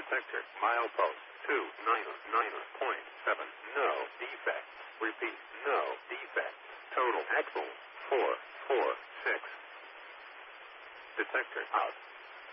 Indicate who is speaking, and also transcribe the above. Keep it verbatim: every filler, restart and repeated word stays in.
Speaker 1: Detector, milepost, two nine nine point seven, no defect. Repeat, no defect. Total axle, four four six. Detector out.